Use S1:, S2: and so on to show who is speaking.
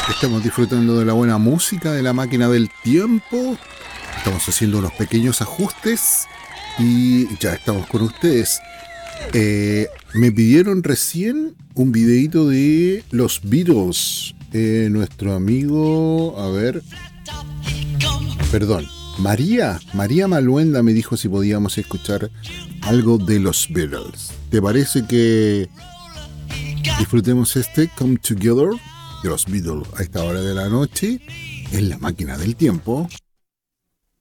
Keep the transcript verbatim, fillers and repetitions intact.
S1: Estamos disfrutando de la buena música de la máquina del tiempo. Estamos haciendo unos pequeños ajustes y ya estamos con ustedes. Eh, me pidieron recién un videito de los Beatles. Eh, nuestro amigo, a ver, perdón, María, María Maluenda me dijo si podíamos escuchar algo de los Beatles. ¿Te parece que disfrutemos este Come Together de los Beatles a esta hora de la noche en la máquina del tiempo?